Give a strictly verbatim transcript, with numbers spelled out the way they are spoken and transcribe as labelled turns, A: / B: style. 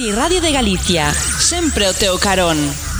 A: Si Radio de Galicia, sempre o teu carón.